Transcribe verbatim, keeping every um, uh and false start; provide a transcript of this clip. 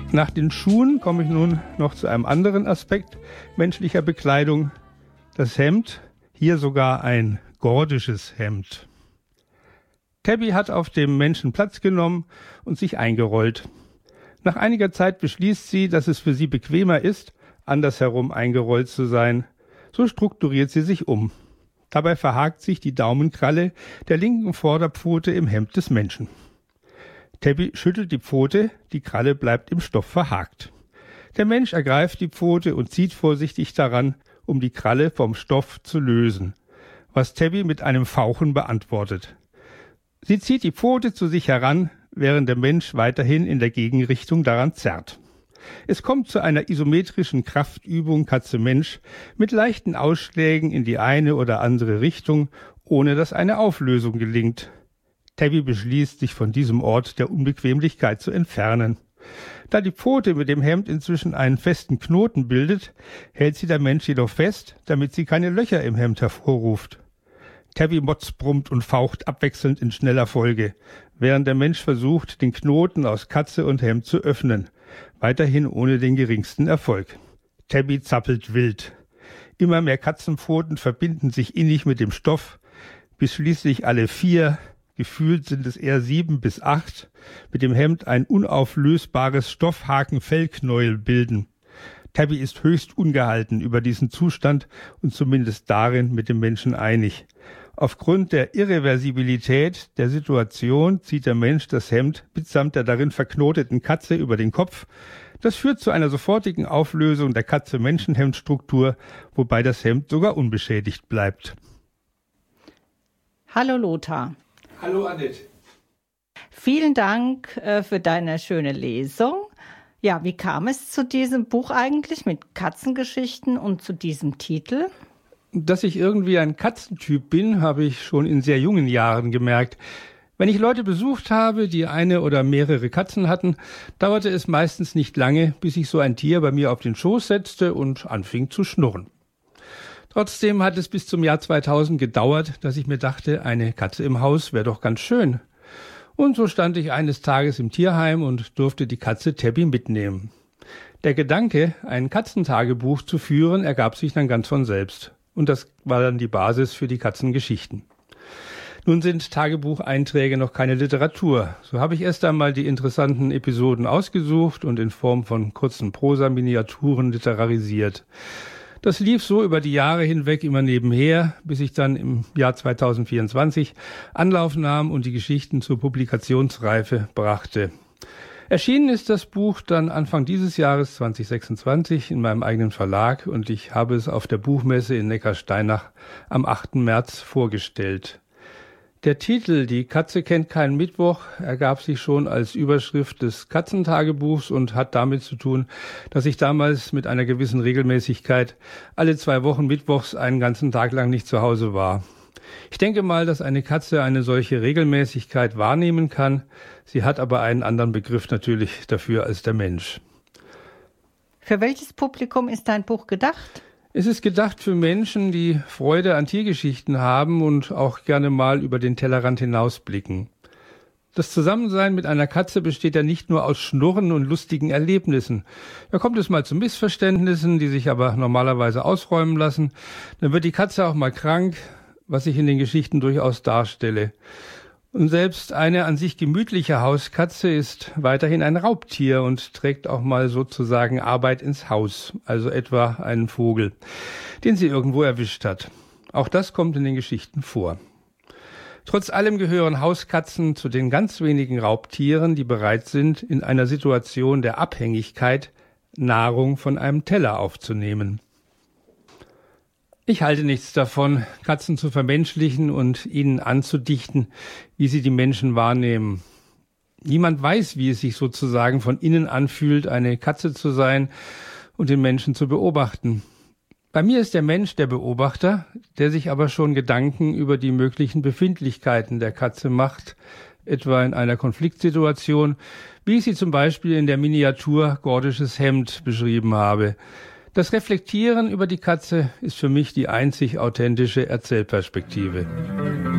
Nach den Schuhen komme ich nun noch zu einem anderen Aspekt menschlicher Bekleidung. Das Hemd, hier sogar ein gordisches Hemd. Tabby hat auf dem Menschen Platz genommen und sich eingerollt. Nach einiger Zeit beschließt sie, dass es für sie bequemer ist, andersherum eingerollt zu sein. So strukturiert sie sich um. Dabei verhakt sich die Daumenkralle der linken Vorderpfote im Hemd des Menschen. Tabby schüttelt die Pfote, die Kralle bleibt im Stoff verhakt. Der Mensch ergreift die Pfote und zieht vorsichtig daran, um die Kralle vom Stoff zu lösen, was Tabby mit einem Fauchen beantwortet. Sie zieht die Pfote zu sich heran, während der Mensch weiterhin in der Gegenrichtung daran zerrt. Es kommt zu einer isometrischen Kraftübung Katze-Mensch mit leichten Ausschlägen in die eine oder andere Richtung, ohne dass eine Auflösung gelingt. Tabby beschließt, sich von diesem Ort der Unbequemlichkeit zu entfernen. Da die Pfote mit dem Hemd inzwischen einen festen Knoten bildet, hält sie der Mensch jedoch fest, damit sie keine Löcher im Hemd hervorruft. Tabby motzbrummt und faucht abwechselnd in schneller Folge, während der Mensch versucht, den Knoten aus Katze und Hemd zu öffnen, weiterhin ohne den geringsten Erfolg. Tabby zappelt wild. Immer mehr Katzenpfoten verbinden sich innig mit dem Stoff, bis schließlich alle vier, gefühlt sind es eher sieben bis acht, mit dem Hemd ein unauflösbares Stoffhaken-Fellknäuel bilden. Tabby ist höchst ungehalten über diesen Zustand und zumindest darin mit dem Menschen einig. Aufgrund der Irreversibilität der Situation zieht der Mensch das Hemd mitsamt der darin verknoteten Katze über den Kopf. Das führt zu einer sofortigen Auflösung der Katze-Menschen-Hemdstruktur, wobei das Hemd sogar unbeschädigt bleibt. Hallo Lothar. Hallo Annette. Vielen Dank äh, für deine schöne Lesung. Ja, wie kam es zu diesem Buch eigentlich mit Katzengeschichten und zu diesem Titel? Dass ich irgendwie ein Katzentyp bin, habe ich schon in sehr jungen Jahren gemerkt. Wenn ich Leute besucht habe, die eine oder mehrere Katzen hatten, dauerte es meistens nicht lange, bis sich so ein Tier bei mir auf den Schoß setzte und anfing zu schnurren. Trotzdem hat es bis zum Jahr zweitausend gedauert, dass ich mir dachte, eine Katze im Haus wäre doch ganz schön. Und so stand ich eines Tages im Tierheim und durfte die Katze Tabby mitnehmen. Der Gedanke, ein Katzentagebuch zu führen, ergab sich dann ganz von selbst. Und das war dann die Basis für die Katzengeschichten. Nun sind Tagebucheinträge noch keine Literatur. So habe ich erst einmal die interessanten Episoden ausgesucht und in Form von kurzen Prosa-Miniaturen literarisiert. Das lief so über die Jahre hinweg immer nebenher, bis ich dann im Jahr zweitausendvierundzwanzig Anlauf nahm und die Geschichten zur Publikationsreife brachte. Erschienen ist das Buch dann Anfang dieses Jahres zweitausendsechsundzwanzig in meinem eigenen Verlag und ich habe es auf der Buchmesse in Neckarsteinach am achten März vorgestellt. Der Titel »Die Katze kennt keinen Mittwoch« ergab sich schon als Überschrift des Katzentagebuchs und hat damit zu tun, dass ich damals mit einer gewissen Regelmäßigkeit alle zwei Wochen mittwochs einen ganzen Tag lang nicht zu Hause war. Ich denke mal, dass eine Katze eine solche Regelmäßigkeit wahrnehmen kann. Sie hat aber einen anderen Begriff natürlich dafür als der Mensch. Für welches Publikum ist dein Buch gedacht? Es ist gedacht für Menschen, die Freude an Tiergeschichten haben und auch gerne mal über den Tellerrand hinausblicken. Das Zusammensein mit einer Katze besteht ja nicht nur aus Schnurren und lustigen Erlebnissen. Da kommt es mal zu Missverständnissen, die sich aber normalerweise ausräumen lassen. Dann wird die Katze auch mal krank, was ich in den Geschichten durchaus darstelle. Und selbst eine an sich gemütliche Hauskatze ist weiterhin ein Raubtier und trägt auch mal sozusagen Arbeit ins Haus, also etwa einen Vogel, den sie irgendwo erwischt hat. Auch das kommt in den Geschichten vor. Trotz allem gehören Hauskatzen zu den ganz wenigen Raubtieren, die bereit sind, in einer Situation der Abhängigkeit Nahrung von einem Teller aufzunehmen. Ich halte nichts davon, Katzen zu vermenschlichen und ihnen anzudichten, wie sie die Menschen wahrnehmen. Niemand weiß, wie es sich sozusagen von innen anfühlt, eine Katze zu sein und den Menschen zu beobachten. Bei mir ist der Mensch der Beobachter, der sich aber schon Gedanken über die möglichen Befindlichkeiten der Katze macht, etwa in einer Konfliktsituation, wie ich sie zum Beispiel in der Miniatur Gordisches Hemd beschrieben habe. Das Reflektieren über die Katze ist für mich die einzig authentische Erzählperspektive.